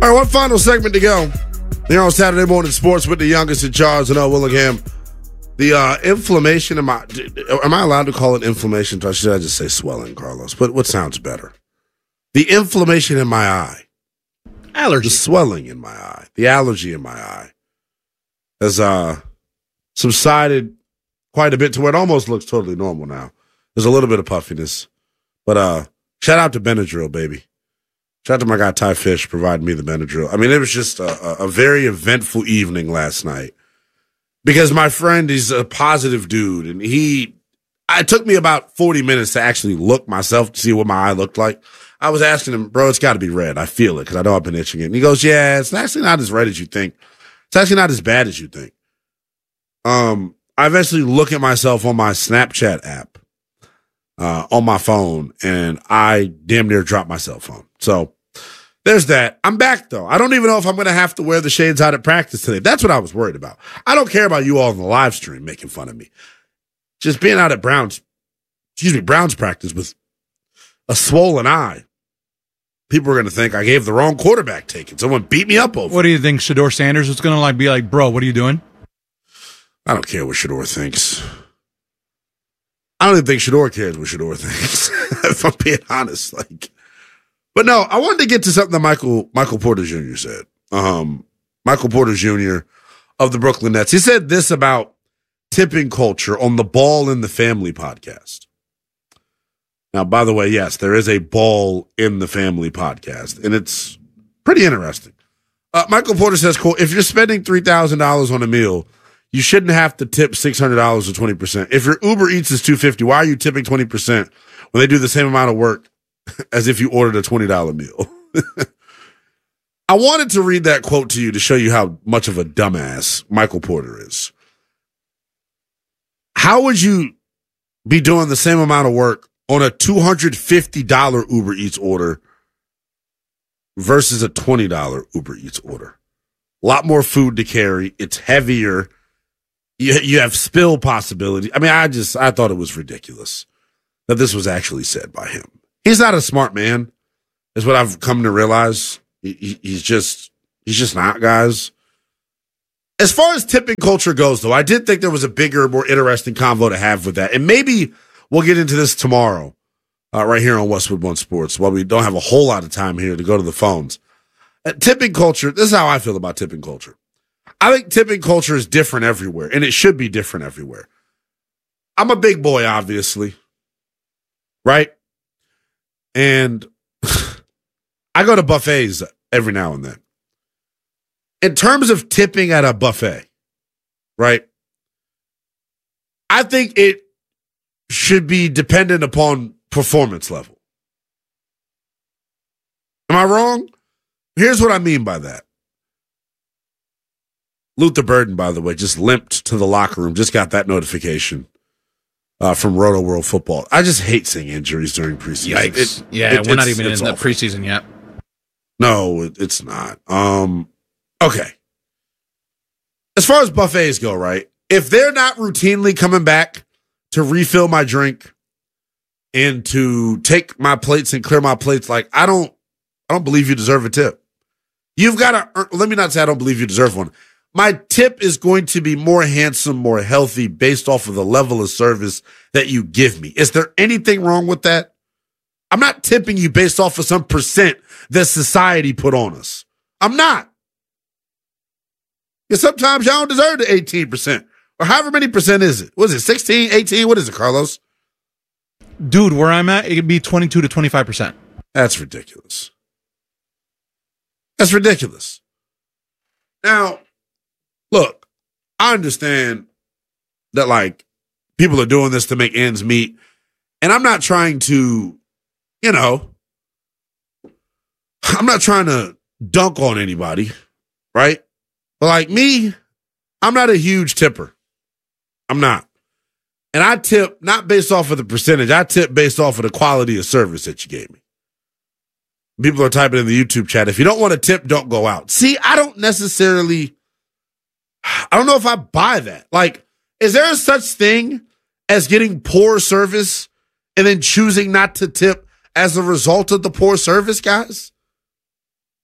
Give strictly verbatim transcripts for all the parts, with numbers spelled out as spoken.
All right, one final segment to go. Here on Saturday Morning Sports with the youngest in charge, Noah Willingham. The uh, inflammation in my... Am I allowed to call it inflammation? Or should I just say swelling, Carlos? But what sounds better? The inflammation in my eye. Allergy. The swelling in my eye. The allergy in my eye has uh, subsided quite a bit to where it almost looks totally normal now. There's a little bit of puffiness. But uh, shout out to Benadryl, baby. Shout out to my guy Ty Fish providing me the Benadryl. I mean, it was just a, a very eventful evening last night because my friend is a positive dude, and he. It took me about forty minutes to actually look myself to see what my eye looked like. I was asking him, bro, it's got to be red. I feel it because I know I've been itching it. And he goes, yeah, it's actually not as red as you think. It's actually not as bad as you think. Um, I eventually look at myself on my Snapchat app uh, on my phone, and I damn near dropped my cell phone. So. There's that. I'm back, though. I don't even know if I'm going to have to wear the shades out at practice today. That's what I was worried about. I don't care about you all in the live stream making fun of me. Just being out at Browns, excuse me, Browns practice with a swollen eye. People are going to think I gave the wrong quarterback taken. Someone beat me up over. What do you think Shedeur Sanders is going to like be like, bro, what are you doing? I don't care what Shedeur thinks. I don't even think Shedeur cares what Shedeur thinks, if I'm being honest. Like, But no, I wanted to get to something that Michael Michael Porter Junior said. Um, Michael Porter Junior of the Brooklyn Nets. He said this about tipping culture on the Ball in the Family podcast. Now, by the way, yes, there is a Ball in the Family podcast, and it's pretty interesting. Uh, Michael Porter says, quote, if you're spending three thousand dollars on a meal, you shouldn't have to tip six hundred dollars or twenty percent. If your Uber Eats is two hundred fifty dollars, why are you tipping twenty percent when they do the same amount of work as if you ordered a twenty dollars meal? I wanted to read that quote to you to show you how much of a dumbass Michael Porter is. How would you be doing the same amount of work on a two hundred fifty dollars Uber Eats order versus a twenty dollars Uber Eats order? A lot more food to carry. It's heavier. You, you have spill possibility. I mean, I just, I thought it was ridiculous that this was actually said by him. He's not a smart man, is what I've come to realize. He, he, he's just, he's just not, guys. As far as tipping culture goes, though, I did think there was a bigger, more interesting convo to have with that. And maybe we'll get into this tomorrow, uh, right here on Westwood One Sports, while we don't have a whole lot of time here to go to the phones. Uh, tipping culture, this is how I feel about tipping culture. I think tipping culture is different everywhere, and it should be different everywhere. I'm a big boy, obviously, right? And I go to buffets every now and then. In terms of tipping at a buffet, right? I think it should be dependent upon performance level. Am I wrong? Here's what I mean by that. Luther Burden, by the way, just limped to the locker room. Just got that notification uh, from Roto World Football. I just hate seeing injuries during preseason. Yikes. It, yeah, it, we're not even in awful. the preseason yet. No, it, it's not. Um, okay. As far as buffets go, right? If they're not routinely coming back to refill my drink and to take my plates and clear my plates, like I don't, I don't believe you deserve a tip. You've got to. Let me not say I don't believe you deserve one. My tip is going to be more handsome, more healthy, based off of the level of service that you give me. Is there anything wrong with that? I'm not tipping you based off of some percent that society put on us. I'm not. Because sometimes y'all don't deserve the eighteen percent. Or however many percent is it? What is it, sixteen, eighteen? What is it, Carlos? Dude, where I'm at, it could be twenty-two to twenty-five percent. That's ridiculous. That's ridiculous. Now, look, I understand that, like, people are doing this to make ends meet. And I'm not trying to, you know, I'm not trying to dunk on anybody, right? But like me, I'm not a huge tipper. I'm not. And I tip not based off of the percentage. I tip based off of the quality of service that you gave me. People are typing in the YouTube chat, if you don't want to tip, don't go out. See, I don't necessarily, I don't know if I buy that. Like, is there a such thing as getting poor service and then choosing not to tip as a result of the poor service, guys?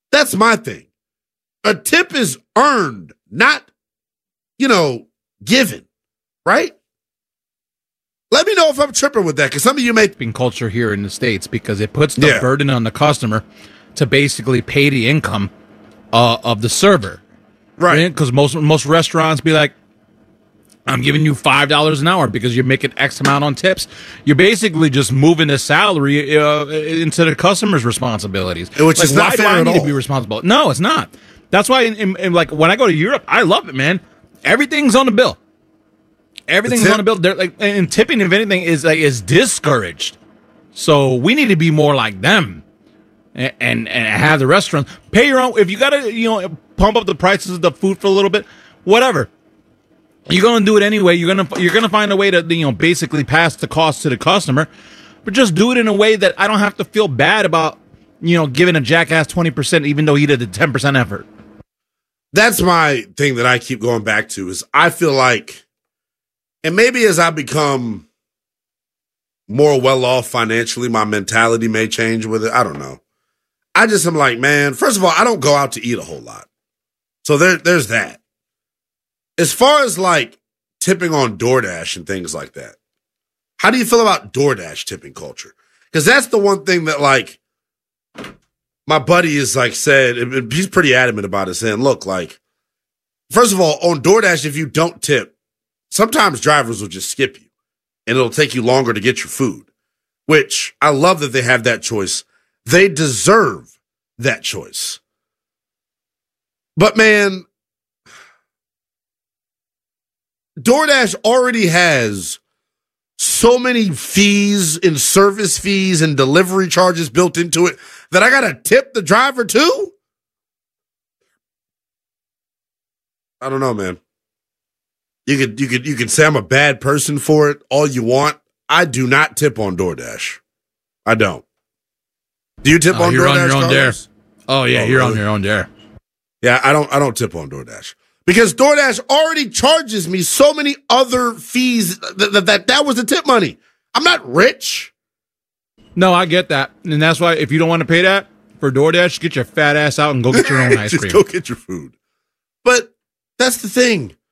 That's my thing. A tip is earned, not, you know, given, right? Let me know if I'm tripping with that, because some of you may... Culture here in the States, because it puts the Yeah. burden on the customer to basically pay the income uh, of the server. Right. Because most most restaurants be like, I'm giving you five dollars an hour because you're making X amount on tips. You're basically just moving the salary uh, into the customer's responsibilities. Which like, is not why fair do I at need all. to be responsible? No, it's not. That's why, in, in, in, like, when I go to Europe, I love it, man. Everything's on the bill. Everything's The tip- on the bill. They're like, and tipping, if anything, is like is discouraged. So we need to be more like them, and and, and have the restaurants pay your own. If you gotta, you know, pump up the prices of the food for a little bit, whatever. You're gonna do it anyway. You're gonna you're gonna find a way to, you know, basically pass the cost to the customer, but just do it in a way that I don't have to feel bad about, you know, giving a jackass twenty percent even though he did the ten percent effort. That's my thing that I keep going back to is I feel like, and maybe as I become more well off financially, my mentality may change with it. I don't know. I just am like, man, first of all, I don't go out to eat a whole lot. So there, there's that. As far as like tipping on DoorDash and things like that, how do you feel about DoorDash tipping culture? Because that's the one thing that like my buddy is like said, and he's pretty adamant about it, saying, look, like, first of all, on DoorDash, if you don't tip, sometimes drivers will just skip you and it'll take you longer to get your food, which I love that they have that choice. They deserve that choice. But man, DoorDash already has so many fees and service fees and delivery charges built into it that I got to tip the driver too? I don't know, man. You could you could you could say I'm a bad person for it all you want. I do not tip on DoorDash. I don't. Do you tip Oh, on you're DoorDash? on your own there. Carlos? Oh yeah, Oh, you're on really? your own there. Yeah, I don't I don't tip on DoorDash. Because DoorDash already charges me so many other fees that that, that, that was the tip money. I'm not rich. No, I get that, and that's why if you don't want to pay that for DoorDash, get your fat ass out and go get your own ice Just cream. go get your food. But that's the thing.